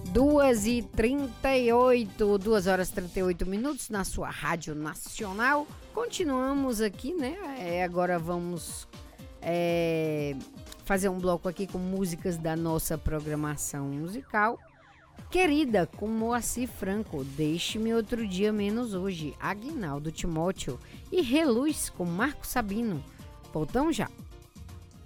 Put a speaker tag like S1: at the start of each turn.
S1: 2h38, 2 horas e 38 minutos na sua Rádio Nacional. Continuamos aqui, né? Agora vamos fazer um bloco aqui com músicas da nossa programação musical. Querida, com Moacir Franco, Deixe-me Outro Dia Menos Hoje, Aguinaldo Timóteo e Reluz com Marco Sabino. Voltamos já.